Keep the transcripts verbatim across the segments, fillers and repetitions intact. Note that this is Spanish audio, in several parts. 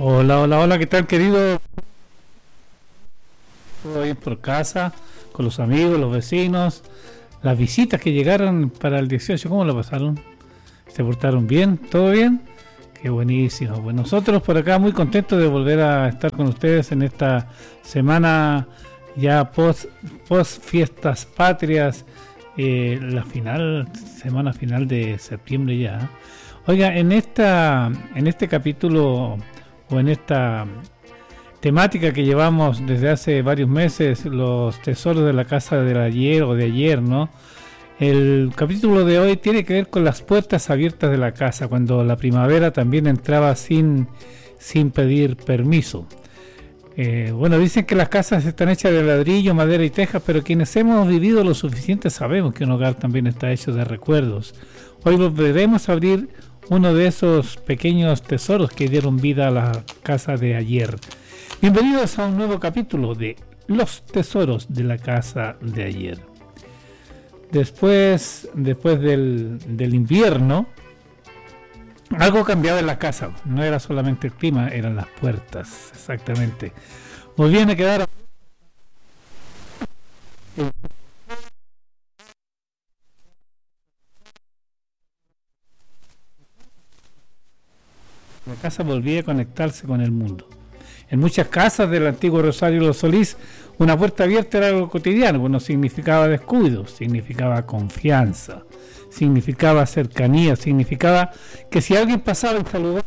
Hola, hola, hola, ¿qué tal, querido? ¿Todo bien por casa? Con los amigos, los vecinos, las visitas que llegaron para el dieciocho, ¿cómo lo pasaron? ¿Se portaron bien? ¿Todo bien? Qué buenísimo. Pues nosotros por acá muy contentos de volver a estar con ustedes en esta semana ya post, post fiestas patrias, eh, la final, semana final de septiembre ya. Oiga, en esta, en este capítulo o en esta temática que llevamos desde hace varios meses, los tesoros de la casa del ayer o de ayer, ¿no? El capítulo de hoy tiene que ver con las puertas abiertas de la casa, cuando la primavera también entraba sin, sin pedir permiso. Eh, bueno, dicen que las casas están hechas de ladrillo, madera y tejas, pero quienes hemos vivido lo suficiente sabemos que un hogar también está hecho de recuerdos. Hoy volveremos a abrir uno de esos pequeños tesoros que dieron vida a la casa de ayer. Bienvenidos a un nuevo capítulo de Los tesoros de la casa de ayer. Después, después del, del invierno, algo cambiaba en la casa. No era solamente el clima, eran las puertas, exactamente. Volvían a quedar. La casa volvía a conectarse con el mundo. En muchas casas del antiguo Rosario Los Solís, una puerta abierta era algo cotidiano. Bueno, significaba descuido, significaba confianza, significaba cercanía, significaba que si alguien pasaba y saludaba,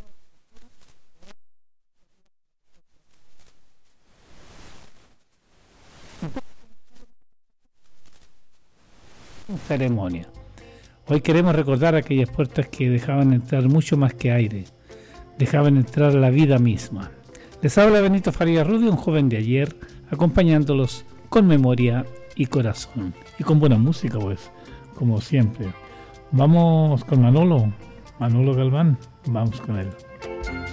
ceremonia. Hoy queremos recordar aquellas puertas que dejaban entrar mucho más que aire, dejaban entrar la vida misma. Les habla Benito Farías Rubio, un joven de ayer, acompañándolos con memoria y corazón. Y con buena música, pues, como siempre. Vamos con Manolo, Manolo Galván, vamos con él.